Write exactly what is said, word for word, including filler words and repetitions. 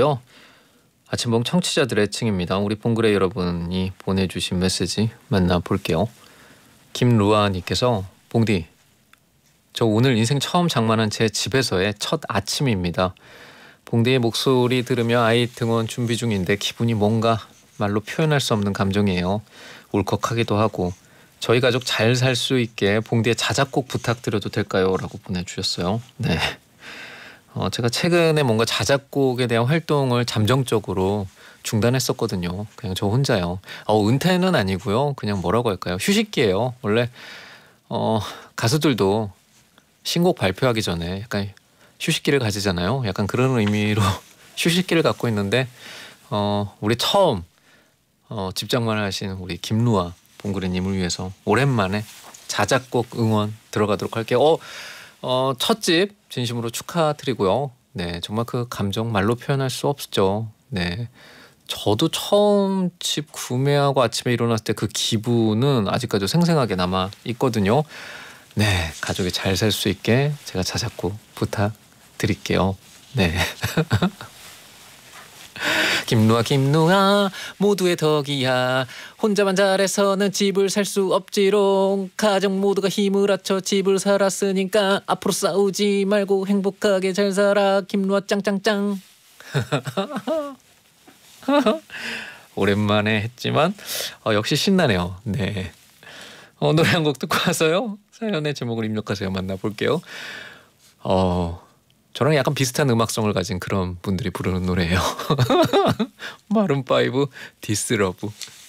있고요. 아침봉 청취자들의 층입니다. 우리 봉그레 여러분이 보내주신 메시지 만나볼게요. 김루아님께서 봉디, 저 오늘 인생 처음 장만한 제 집에서의 첫 아침입니다. 봉디의 목소리 들으며 아이 등원 준비 중인데 기분이 뭔가 말로 표현할 수 없는 감정이에요. 울컥하기도 하고. 저희 가족 잘 살 수 있게 봉디의 자작곡 부탁드려도 될까요? 라고 보내주셨어요. 네. 어, 제가 최근에 뭔가 자작곡에 대한 활동을 잠정적으로 중단했었거든요. 그냥 저 혼자요. 어, 은퇴는 아니고요. 그냥 뭐라고 할까요? 휴식기예요. 원래 어, 가수들도 신곡 발표하기 전에 약간 휴식기를 가지잖아요. 약간 그런 의미로 휴식기를 갖고 있는데 어, 우리 처음 어, 집장만을 하신 우리 김루아 봉그레님을 위해서 오랜만에 자작곡 응원 들어가도록 할게요. 어, 어, 첫집 진심으로 축하드리고요. 네, 정말 그 감정 말로 표현할 수 없죠. 네, 저도 처음 집 구매하고 아침에 일어났을 때 그 기분은 아직까지 생생하게 남아 있거든요. 네, 가족이 잘 살 수 있게 제가 자작곡 부탁드릴게요. 네. 김루아 김루아 모두의 덕이야. 혼자만 잘해서는 집을 살 수 없지롱. 가족 모두가 힘을 합쳐 집을 살았으니까 앞으로 싸우지 말고 행복하게 잘 살아. 김루아 짱짱짱. 오랜만에 했지만 어, 역시 신나네요. 네. 어, 노래 한 곡 듣고 와서요. 사연의 제목을 입력하세요. 만나볼게요. 어... 저랑 약간 비슷한 음악성을 가진 그런 분들이 부르는 노래예요. 마룬 파이브 디스 러브.